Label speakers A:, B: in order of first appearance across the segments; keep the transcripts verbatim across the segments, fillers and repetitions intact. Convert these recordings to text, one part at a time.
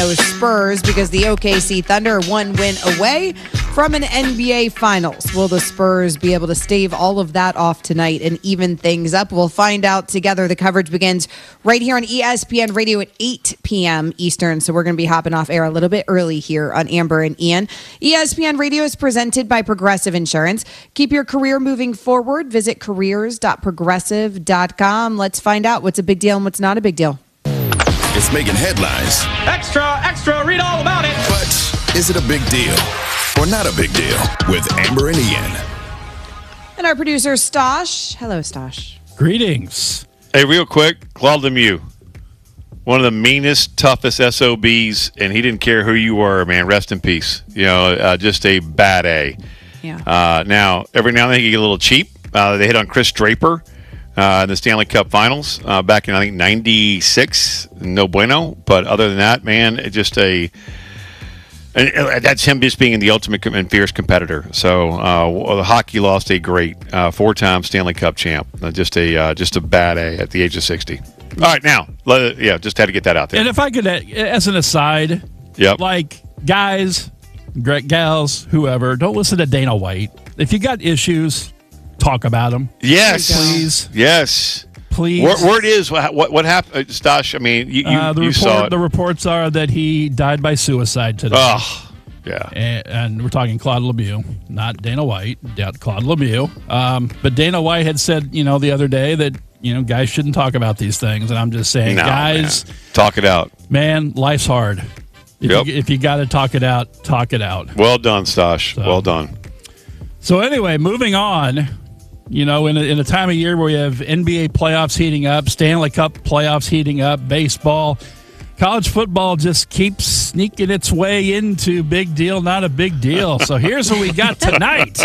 A: Sacramento Spurs because the O K C Thunder are one win away from an N B A Finals. Will the Spurs be able to stave all of that off tonight and even things up? We'll find out together. The coverage begins right here on E S P N Radio at eight p.m. Eastern, so we're going to be hopping off air a little bit early here on Amber and Ian. E S P N Radio is presented by Progressive Insurance. Keep your career moving forward. Visit careers dot progressive dot com. Let's find out what's a big deal and what's not a big deal.
B: It's making headlines.
C: Extra, extra, read all about it.
B: But is it a big deal or not a big deal with Amber and Ian?
A: And our producer, Stosh. Hello, Stosh.
D: Greetings.
E: Hey, real quick, Claude Lemieux. One of the meanest, toughest S O Bs, and he didn't care who you were, man. Rest in peace. You know, uh, just a bad A.
A: Yeah.
E: Uh, now, every now and then he get a little cheap. Uh, they hit on Chris Draper uh, in the Stanley Cup Finals uh, back in, I think, ninety-six. No bueno. But other than that, man, it's just a – and that's him just being the ultimate and fierce competitor. So uh, the hockey lost a great uh, four-time Stanley Cup champ. Uh, just a uh, just a bad A at the age of sixty. All right, now, let, yeah, just had to get that out there.
D: And if I could, as an aside,
E: yep.
D: like, guys, gals, whoever, don't listen to Dana White. If you got issues, talk about them.
E: Yes.
D: Please.
E: Yes.
D: Please.
E: Word, word is, what what, what happened, Stosh? I mean, you, you,
D: uh, the
E: you
D: report,
E: saw it.
D: The reports are that he died by suicide today.
E: Oh, yeah.
D: And, and we're talking Claude Lemieux, not Dana White. Yeah, Claude Lemieux. Um, but Dana White had said, you know, the other day that, you know, guys shouldn't talk about these things. And I'm just saying,
E: no,
D: guys.
E: Man. Talk it out.
D: Man, life's hard. If
E: yep.
D: you, if you got to talk it out, talk it out.
E: Well done, Stosh. So, well done.
D: So anyway, moving on. You know, in a, in a time of year where we have N B A playoffs heating up, Stanley Cup playoffs heating up, baseball, college football just keeps sneaking its way into big deal, not a big deal. So here's what we got tonight.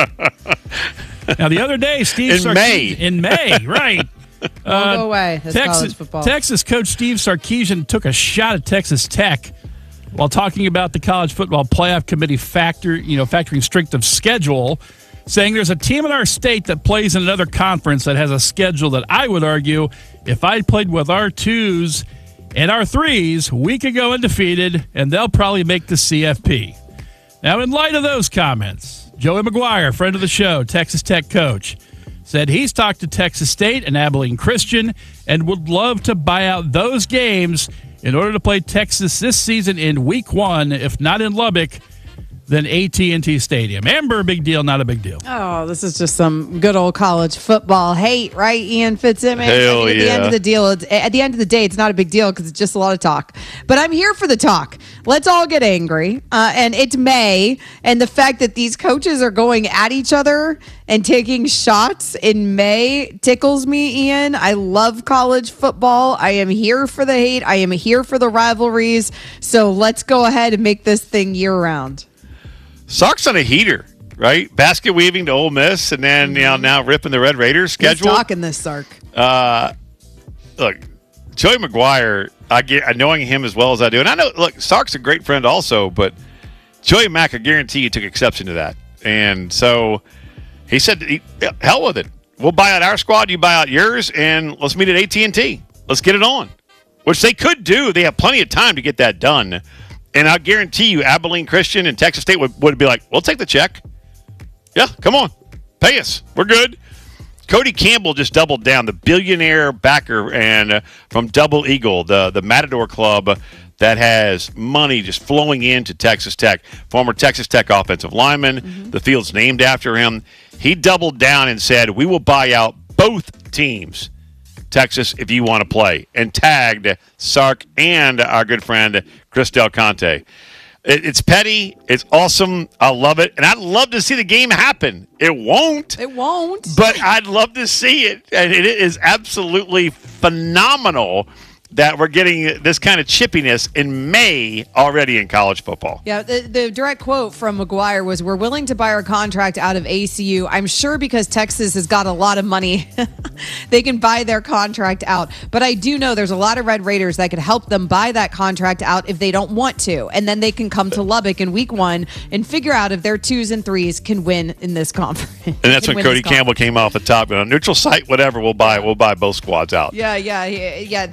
D: Now, the other day, Steve
E: in
D: Sarkisian,
E: May.
D: In May, right.
A: Uh, go away. That's
D: Texas,
A: college football.
D: Texas coach Steve Sarkisian took a shot at Texas Tech while talking about the college football playoff committee factor, you know, factoring strength of schedule, saying there's a team in our state that plays in another conference that has a schedule that I would argue if I played with our twos and our threes, we could go undefeated, and they'll probably make the C F P. Now, in light of those comments, Joey McGuire, friend of the show, Texas Tech coach, said he's talked to Texas State and Abilene Christian and would love to buy out those games in order to play Texas this season in week one, if not in Lubbock, then A T and T Stadium. Amber, big deal, not a big deal.
A: Oh, this is just some good old college football hate, right, Ian Fitzsimmons?
E: Hell
A: I mean, at
E: yeah.
A: the end of the deal, it's, at the end of the day, it's not a big deal because it's just a lot of talk. But I'm here for the talk. Let's all get angry. Uh, and it's May, and the fact that these coaches are going at each other and taking shots in May tickles me, Ian. I love college football. I am here for the hate. I am here for the rivalries. So let's go ahead and make this thing year-round.
E: Sark's on a heater, right? Basket weaving to Ole Miss, and then you know, now ripping the Red Raiders schedule.
A: He's talking this, Sark.
E: Uh, look, Joey McGuire, I get, knowing him as well as I do, and I know, look, Sark's a great friend also, but Joey Mack, I guarantee you took exception to that. And so he said, he, hell with it. We'll buy out our squad, you buy out yours, and let's meet at A T and T. Let's get it on, which they could do. They have plenty of time to get that done. And I guarantee you, Abilene Christian and Texas State would, would be like, we'll take the check. Yeah, come on. Pay us. We're good. Cody Campbell just doubled down, the billionaire backer and uh, from Double Eagle, the, the Matador Club that has money just flowing into Texas Tech. Former Texas Tech offensive lineman. Mm-hmm. The field's named after him. He doubled down and said, we will buy out both teams, Texas, if you want to play, and tagged Sark and our good friend Chris Del Conte. It, it's petty. It's awesome. I love it. And I'd love to see the game happen. It won't.
A: It won't.
E: But I'd love to see it. And it is absolutely phenomenal that we're getting this kind of chippiness in May already in college football.
A: Yeah, the, the direct quote from McGuire was, we're willing to buy our contract out of A C U. I'm sure because Texas has got a lot of money, they can buy their contract out. But I do know there's a lot of Red Raiders that could help them buy that contract out if they don't want to. And then they can come to Lubbock in week one and figure out if their twos and threes can win in this conference.
E: And that's when Cody Campbell came off the top. You know, neutral site, whatever, we'll buy we'll buy both squads out.
A: Yeah, yeah, yeah. They even...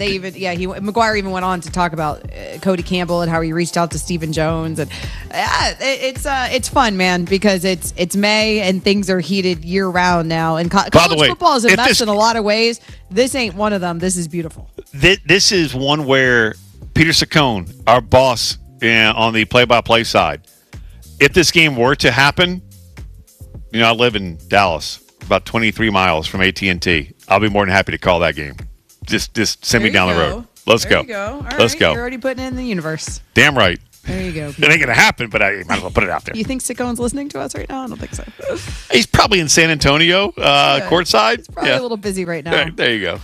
A: yeah, he McGuire even went on to talk about uh, Cody Campbell and how he reached out to Stephen Jones, and uh, it, it's uh, it's fun, man, because it's it's May and things are heated year round now. And co- college
E: way,
A: football is a
E: if
A: mess
E: this-
A: in a lot of ways. This ain't one of them. This is beautiful.
E: This, this is one where Peter Saccone, our boss uh, on the play-by-play side, if this game were to happen, you know, I live in Dallas, about twenty-three miles from A T and T. I'll be more than happy to call that game. Just just send
A: There
E: me down
A: you
E: the
A: go.
E: road. Let's
A: there
E: go.
A: You go. All
E: Let's
A: right,
E: go.
A: You're already putting it in the universe.
E: Damn right.
A: There you go.
E: It ain't going to happen, but I might as well put it out there.
A: You think Sickone's listening to us right now? I don't think so.
E: He's probably in San Antonio, uh,
A: Yeah.
E: courtside.
A: He's probably
E: yeah.
A: a little busy right now.
E: There, there you go.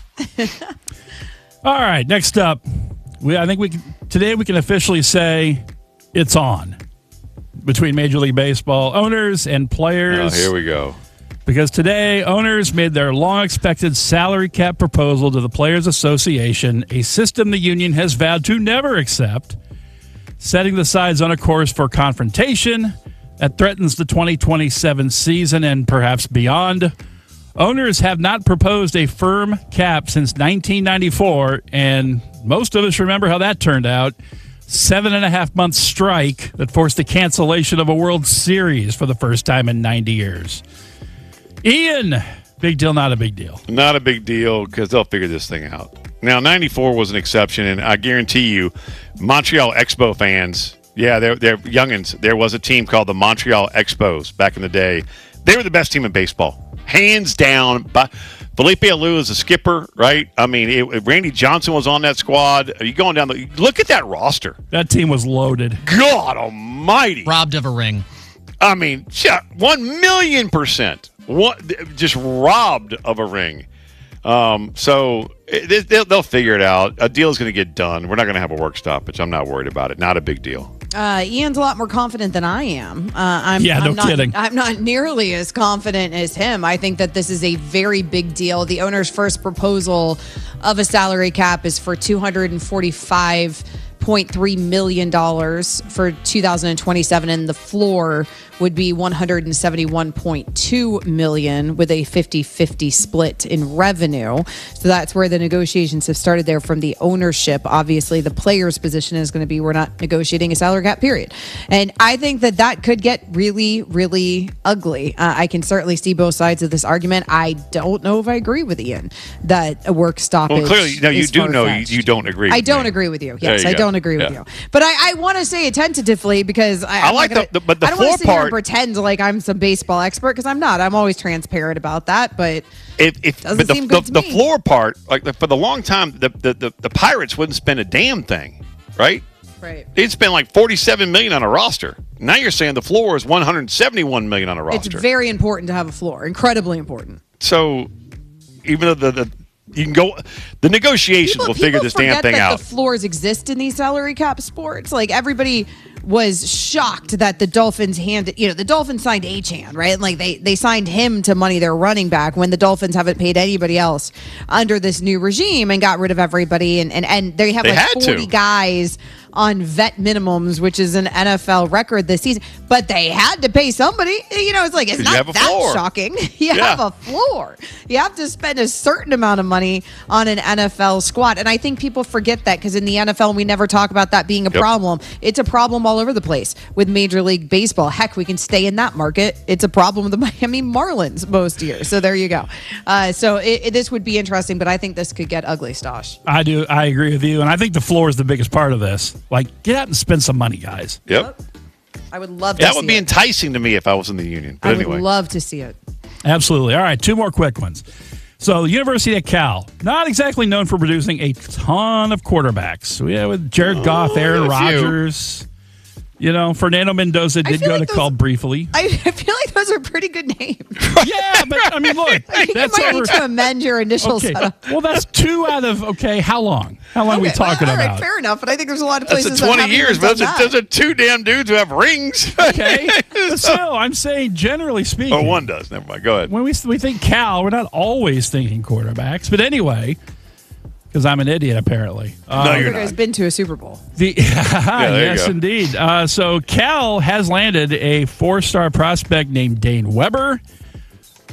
D: All right, next up, we I think we can, today we can officially say it's on between Major League Baseball owners and
E: Oh,
D: players.
E: here we go.
D: Because today, owners made their long-expected salary cap proposal to the Players Association, a system the union has vowed to never accept, setting the sides on a course for confrontation that threatens the twenty twenty-seven season and perhaps beyond. Owners have not proposed a firm cap since nineteen ninety-four, and most of us remember how that turned out. Seven and a half month strike that forced the cancellation of a World Series for the first time in ninety years. Ian, big deal, not a big deal.
E: Not a big deal because they'll figure this thing out. Now, ninety-four was an exception, and I guarantee you, Montreal Expo fans, yeah, they're, they're youngins. There was a team called the Montreal Expos back in the day. They were the best team in baseball, hands down. But Felipe Alou is a skipper, right? I mean, it, Randy Johnson was on that squad. You going down the look at that roster.
D: That team was loaded.
E: God Almighty!
F: Robbed of a ring.
E: I mean, one million percent. What, just robbed of a ring. Um, so it, they'll, they'll figure it out. A deal is going to get done. We're not going to have a work stoppage. I'm not worried about it. Not a big deal.
A: Uh, Ian's a lot more confident than I am. Uh, I'm,
D: Yeah, no
A: I'm not,
D: kidding.
A: I'm not nearly as confident as him. I think that this is a very big deal. The owner's first proposal of a salary cap is for two hundred forty-five point three million dollars for two thousand twenty-seven, and the floor would be one hundred seventy-one point two million dollars with a fifty-fifty split in revenue. So that's where the negotiations have started there from the ownership. Obviously, the player's position is going to be we're not negotiating a salary cap, period. And I think that that could get really, really ugly. Uh, I can certainly see both sides of this argument. I don't know if I agree with Ian that a work stoppage
E: Well, clearly, no, you
A: is
E: do know you,
A: far-fetched.
E: you don't agree.
A: I
E: with
A: don't
E: me.
A: agree with you.
E: There
A: Yes,
E: you
A: I
E: go.
A: don't agree with
E: Yeah.
A: you. But I, I want to say it tentatively because I,
E: I
A: I'm
E: like
A: not gonna,
E: the- the- but the
A: I don't want
E: floor
A: to sit here and
E: part-
A: pretend like I'm some baseball expert because I'm not. I'm always transparent about that. But
E: If, if
A: Doesn't
E: but the,
A: seem
E: the,
A: good to
E: the
A: me.
E: floor part, like the, for the long time, the, the, the, the Pirates wouldn't spend a damn thing, right?
A: right.
E: They'd spend like forty-seven million on a roster. Now you're saying the floor is one hundred seventy-one million on a
A: It's
E: roster.
A: very important to have a floor. Incredibly important.
E: So even though the, the you can go, the negotiations
A: People,
E: will figure
A: people
E: this damn
A: forget
E: thing
A: that
E: out.
A: the floors exist in these salary cap sports. Like everybody was shocked that the Dolphins handed, you know, the Dolphins signed Achan, right? Like they they signed him to money their running back when the Dolphins haven't paid anybody else under this new regime and got rid of everybody. And and, and they have
E: They
A: like
E: had to.
A: forty guys on vet minimums, which is an N F L record this season. But they had to pay somebody. You know, it's like it's
E: You
A: not
E: have a
A: that
E: floor.
A: shocking. You
E: Yeah.
A: have a floor. You have to spend a certain amount of money on an N F L squad. And I think people forget that because in the N F L, we never talk about that being a
E: Yep.
A: problem. It's a problem all over the place with Major League Baseball. Heck, we can stay in that market. It's a problem with the Miami Marlins most years. So there you go. Uh, so it, it, this would be interesting, but I think this could get ugly, Stosh.
D: I do. I agree with you, and I think the floor is the biggest part of this. Like, get out and spend some money, guys.
E: Yep.
A: I would love to
E: That
A: see
E: would be
A: it.
E: enticing to me if I was in the union. But
A: I
E: anyway.
A: would love to see it.
D: Absolutely. All right, two more quick ones. So, the University of Cal, not exactly known for producing a ton of quarterbacks. Yeah, with Jared Goff, Aaron
E: a few.
D: Rodgers. You know, Fernando Mendoza did
A: feel
D: go
A: like
D: to
A: those-
D: Cal briefly.
A: I, I feel like those are pretty good names.
D: Yeah, but I mean, look,
A: I think
D: that's
A: you might
D: over.
A: need to amend your initial
D: Okay,
A: setup.
D: well, that's two out of okay. How long? How long are we
A: Okay,
D: talking
A: well, all right,
D: about?
A: fair enough, but I think there's a lot of
E: That's
A: places
E: a twenty
A: that haven't
E: years,
A: even
E: but those
A: done
E: are,
A: that.
E: those are two damn dudes who have rings.
D: Okay, but still, I'm saying generally speaking.
E: Oh, one does. Never mind. Go ahead.
D: When we we think Cal, we're not always thinking quarterbacks. But anyway, because I'm an idiot apparently. Uh,
E: No,
A: You
E: you're
A: guys
E: not.
A: been to a Super Bowl.
D: The,
E: there you
D: yes,
E: go.
D: indeed. Uh, so Cal has landed a four-star prospect named Dane Weber.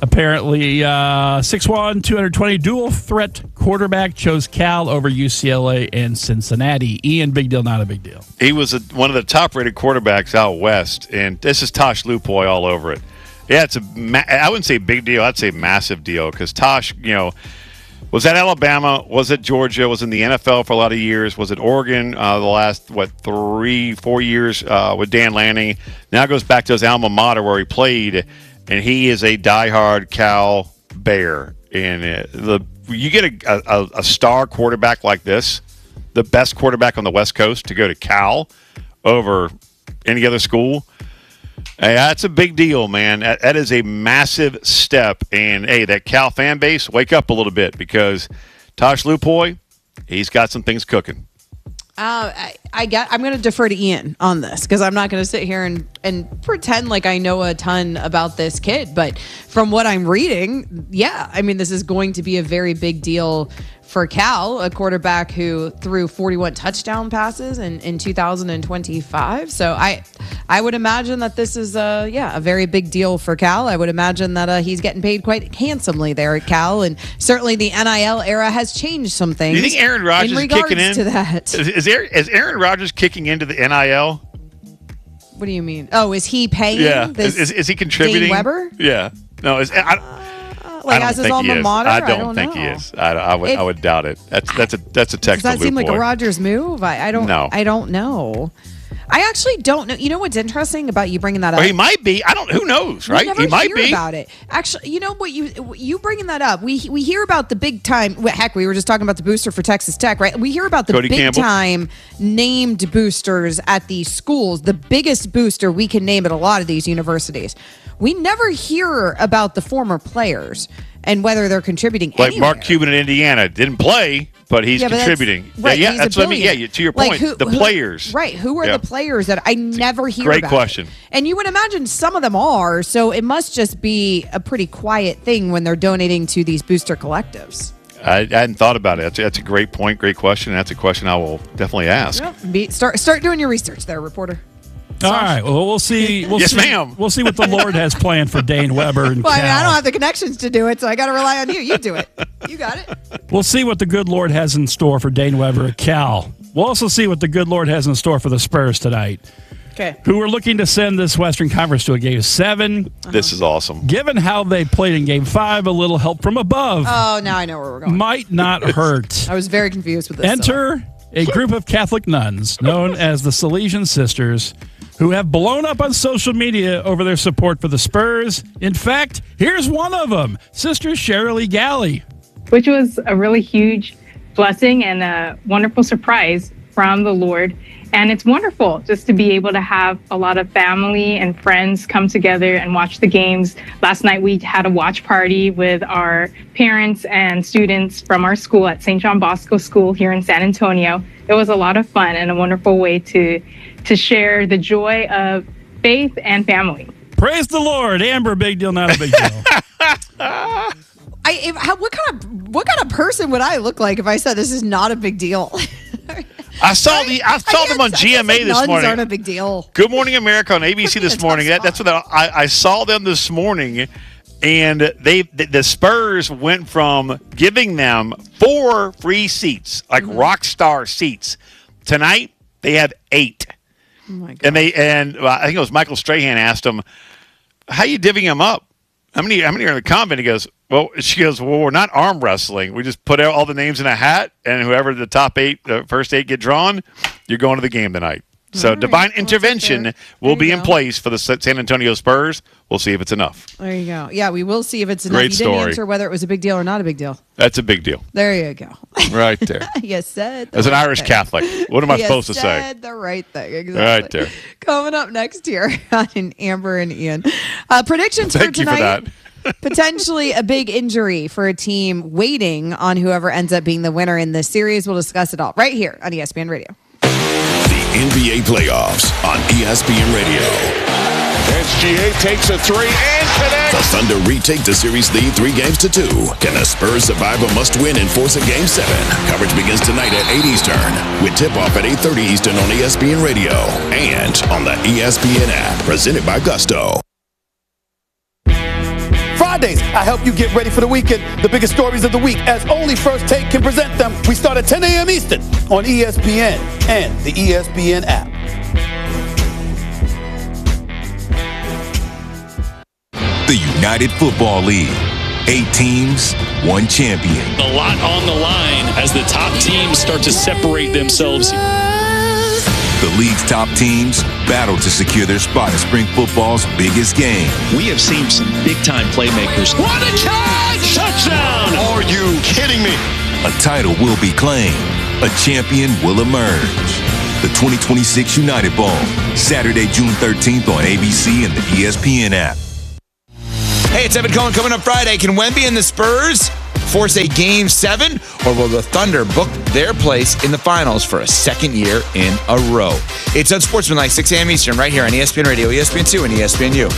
D: Apparently, uh, six one, two hundred twenty dual threat quarterback chose Cal over U C L A and Cincinnati. Ian, big deal, not a big deal.
E: He was a, one of the top-rated quarterbacks out west, and this is Tosh Lupoy all over it. Yeah, it's a. Ma- I wouldn't say big deal. I'd say massive deal because Tosh, you know, was at Alabama, was at Georgia, was in the N F L for a lot of years, was at Oregon uh, the last, what, three, four years uh, with Dan Lanning. Now goes back to his alma mater where he played. And he is a diehard Cal Bear. And uh, the you get a, a, a star quarterback like this, the best quarterback on the West Coast, to go to Cal over any other school. Hey, that's a big deal, man. That, that is a massive step. And, hey, that Cal fan base, wake up a little bit because Tosh Lupoy, he's got some things cooking.
A: Uh, I, I get, I'm going to defer to Ian on this because I'm not going to sit here and, and pretend like I know a ton about this kid. But from what I'm reading, yeah, I mean, this is going to be a very big deal for Cal, a quarterback who threw forty-one touchdown passes in, in two thousand twenty-five. So I I would imagine that this is, a, yeah, a very big deal for Cal. I would imagine that uh, he's getting paid quite handsomely there at Cal. And certainly the N I L era has changed some things.
E: Do you think Aaron Rodgers
A: in
E: is
A: regards
E: kicking in?
A: To that.
E: Is, is, Aaron, is Aaron Rodgers kicking into the N I L?
A: What do you mean? Oh, is he paying?
E: Yeah.
A: This
E: Is, is, is he contributing?
A: Dane Weber?
E: Yeah. No, is, I,
A: Like
E: I don't
A: as his
E: think
A: alma
E: he is.
A: mater?
E: I don't,
A: I don't
E: think
A: know.
E: he is. I, I would.
A: It-
E: I would doubt it. That's that's a that's a
A: Does
E: text.
A: that seem like
E: boy.
A: a Rodgers move? I, I don't.
E: No.
A: I don't know. I actually don't know. You know what's interesting about you bringing that up?
E: Or he might be. I don't. Who knows?
A: We
E: Right?
A: never
E: He might
A: hear
E: be.
A: about it. Actually, you know what? You you bringing that up? We we hear about the big time. well, Heck, we were just talking about the booster for Texas Tech, right? We hear about the
E: Cody
A: big
E: Campbell.
A: time named boosters at these schools. The biggest booster we can name at a lot of these universities. We never hear about the former players and whether they're contributing.
E: Like
A: anywhere.
E: Mark Cuban in Indiana didn't play, but he's
A: Yeah, but that's-
E: contributing.
A: right,
E: yeah,
A: he's
E: yeah
A: a
E: that's what I mean. Yeah,
A: billionaire.
E: you- to your
A: Like,
E: point,
A: who-
E: the
A: who-
E: players.
A: Right. Who are
E: Yeah.
A: the players that I never hear
E: great
A: about?
E: question.
A: And you would imagine some of them are, so it must just be a pretty quiet thing when they're donating to these booster collectives.
E: I, I hadn't thought about it. That's, that's a great point, great question. That's a question I will definitely ask.
A: Yep. Be, start start doing your research there, reporter.
D: All right. Well, we'll see. We'll
E: Yes,
D: see,
E: ma'am.
D: We'll see what the Lord has planned for Dane Weber and
A: Well, I mean,
D: Cal.
A: I don't have the connections to do it, so I got to rely on you. You do it. You got it.
D: We'll see what the good Lord has in store for Dane Weber at Cal. We'll also see what the good Lord has in store for the Spurs tonight,
A: Okay.
D: who are looking to send this Western Conference to a game seven.
E: This is awesome.
D: Given how they played in game five, a little help from above
A: Oh, now I know where we're going.
D: might not hurt.
A: I was very confused with this.
D: Enter a group of Catholic nuns known as the Salesian Sisters, who have blown up on social media over their support for the Spurs. In fact, here's one of them, Sister Shirley Galley.
F: Which was a really huge blessing and a wonderful surprise from the Lord. And it's wonderful just to be able to have a lot of family and friends come together and watch the games. Last night we had a watch party with our parents and students from our school at Saint John Bosco School here in San Antonio. It was a lot of fun and a wonderful way to to share the joy of faith and family.
D: Praise the Lord. Amber, big deal, not a big deal.
A: I if, how, what kind of what kind of person would I look like if I said this is not a big deal?
E: I saw the I saw them on
A: guess-
E: G M
A: I
E: A
A: guess
E: this
A: nuns
E: morning.
A: aren't a big deal.
E: Good Morning America on A B C this
A: Tough
E: morning. That, that's what I, I saw them this morning, and they the, the Spurs went from giving them four free seats, like
A: Mm-hmm.
E: rock star seats. Tonight they have eight,
A: Oh my God.
E: and they and uh, I think it was Michael Strahan asked them, "How you divvying them up? How many? How many are in the convent?" He goes, "Well," she goes, "Well, we're not arm wrestling. We just put out all the names in a hat, and whoever the top eight, the first eight get drawn, you're going to the game tonight." So
A: All right.
E: divine
A: Well, that's
E: intervention
A: fair.
E: will
A: There
E: be
A: you
E: in
A: go.
E: place for the San Antonio Spurs. We'll see if it's enough.
A: There you go. Yeah, we will see if it's enough.
E: Great
A: You didn't
E: story.
A: answer whether it was a big deal or not a big deal.
E: That's a big deal,
A: There you go.
E: right there.
A: you said the
E: As an
A: right
E: Irish
A: thing.
E: Catholic, what am I
A: You
E: supposed to say?
A: said the right thing. Exactly.
E: Right there.
A: Coming up next here on Amber and Ian. Uh, predictions
E: Thank
A: for
E: you for
A: tonight.
E: that.
A: Potentially a big injury for a team waiting on whoever ends up being the winner in this series. We'll discuss it all right here on E S P N Radio.
B: The N B A playoffs on E S P N Radio.
G: S G A takes a three and connects.
B: The Thunder retake the series lead three games to two. Can the Spurs survive a must-win and force a game seven? Coverage begins tonight at eight Eastern with tip-off at eight thirty Eastern on E S P N Radio and on the E S P N app. Presented by Gusto.
G: From
H: Fridays, I help you get ready for the weekend. The biggest stories of the week, as only First Take can present them. We start at ten a.m. Eastern on E S P N and the E S P N app.
I: The United Football League. Eight teams, one champion.
J: A lot on the line as the top teams start to separate themselves.
I: The league's top teams battle to secure their spot at spring football's biggest game.
J: We have seen some big-time playmakers.
G: What a catch! Touchdown! Are you kidding me?
I: A title will be claimed. A champion will emerge. The twenty twenty-six United Bowl, Saturday, June thirteenth on A B C and the E S P N app.
K: Hey, it's Evan Cohen coming up Friday. Can Wemby and the Spurs force a game seven, or will the Thunder book their place in the finals for a second year in a row? It's Unsportsmanlike, six a.m. Eastern, right here on E S P N Radio, E S P N two, and E S P N U.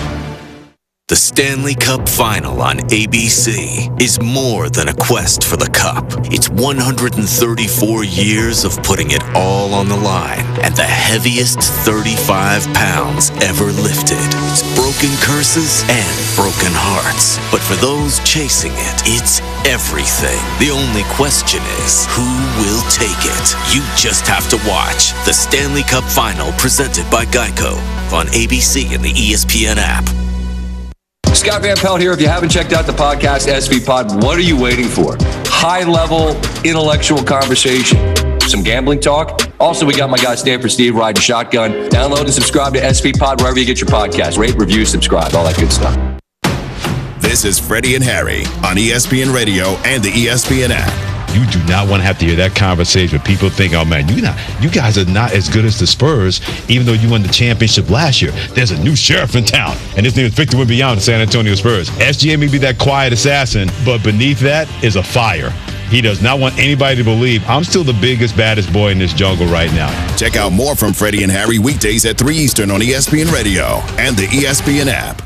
L: The Stanley Cup Final on A B C is more than a quest for the cup. It's one hundred thirty-four years of putting it all on the line and the heaviest thirty-five pounds ever lifted. It's broken curses and broken hearts. But for those chasing it, it's everything. The only question is, who will take it? You just have to watch the Stanley Cup Final presented by Geico on A B C and the E S P N app.
M: Scott Van Pelt here. If you haven't checked out the podcast, S V Pod, what are you waiting for? High-level, intellectual conversation. Some gambling talk. Also, we got my guy Stanford Steve riding shotgun. Download and subscribe to S V Pod wherever you get your podcast. Rate, review, subscribe, all that good stuff.
B: This is Freddie and Harry on E S P N Radio and the E S P N app.
N: You do not want to have to hear that conversation. People think, oh, man, you not, you guys are not as good as the Spurs, even though you won the championship last year. There's a new sheriff in town, and his name is Victor Wembanyama, the San Antonio Spurs. S G A may be that quiet assassin, but beneath that is a fire. He does not want anybody to believe I'm still the biggest, baddest boy in this jungle right now.
B: Check out more from Freddie and Harry weekdays at three Eastern on E S P N Radio and the E S P N app.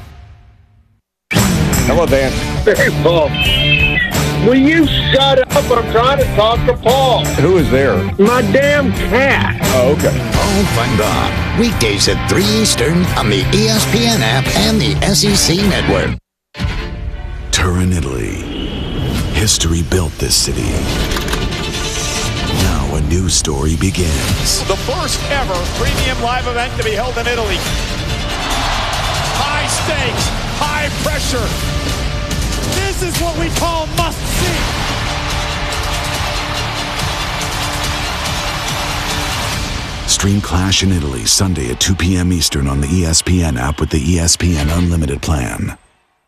O: Hello, Dan.
P: Hey, Paul. Will you shut up? I'm trying to talk to Paul.
O: Who is there?
P: My damn cat.
O: Oh, okay.
Q: Oh, find on. Weekdays at three Eastern on the E S P N app and the S E C network.
R: Turin, Italy. History built this city. Now a new story begins.
C: The first ever premium live event to be held in Italy. High stakes, high pressure. This is what we call must-see.
R: Stream Clash in Italy Sunday at two p.m. Eastern on the E S P N app with the E S P N Unlimited plan.